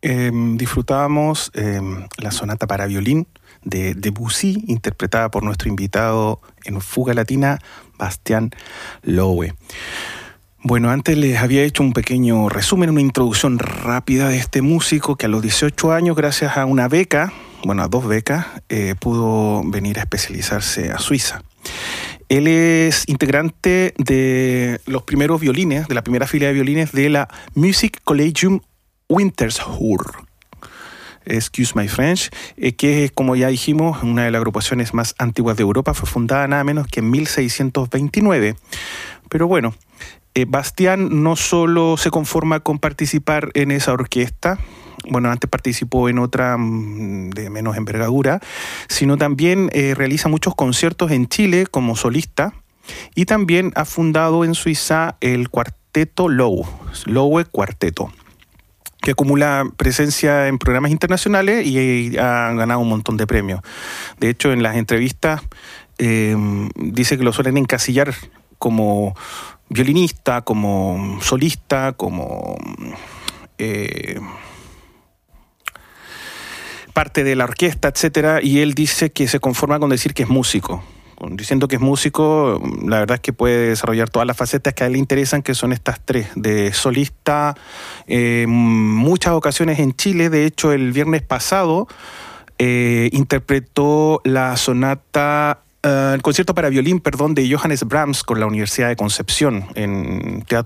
disfrutábamos la sonata para violín de Debussy, interpretada por nuestro invitado en Fuga Latina, Bastien Lowe. Bueno, antes les había hecho un pequeño resumen, una introducción rápida de este músico que a los 18 años, gracias a una beca, a 2 becas, pudo venir a especializarse a Suiza. Él es integrante de los primeros violines, de la primera fila de violines de la Musikkollegium Winterthur. Excuse my French, que es, como ya dijimos, una de las agrupaciones más antiguas de Europa. Fue fundada nada menos que en 1629. Pero bueno, Bastien no solo se conforma con participar en esa orquesta, antes participó en otra de menos envergadura, sino también realiza muchos conciertos en Chile como solista y también ha fundado en Suiza el cuarteto Lowe Cuarteto, que acumula presencia en programas internacionales y ha ganado un montón de premios. De hecho, en las entrevistas dice que lo suelen encasillar como violinista, como solista, como parte de la orquesta, etcétera, y él dice que se conforma con decir que es músico. Diciendo que es músico, la verdad es que puede desarrollar todas las facetas que a él le interesan, que son estas 3, de solista, muchas ocasiones en Chile. De hecho, el viernes pasado interpretó la sonata, el concierto para violín, de Johannes Brahms con la Universidad de Concepción en